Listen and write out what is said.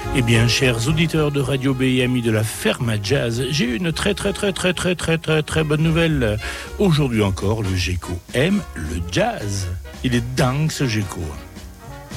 Eh bien, chers auditeurs de Radio B et amis de la Ferme à Jazz, j'ai une très bonne nouvelle. Aujourd'hui encore, le Gecko aime le jazz. Il est dingue ce Gecko.